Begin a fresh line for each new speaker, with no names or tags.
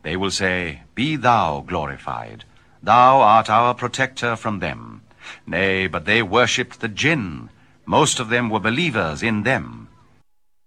They will say, Be thou glorified. Thou art our protector from them. Nay, but they worshipped the jinn. Most of them were believers in them.